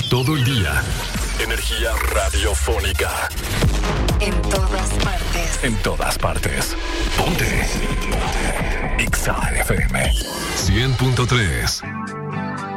Todo el día. Energía radiofónica. En todas partes. En todas partes. Ponte. Exa FM 100.3.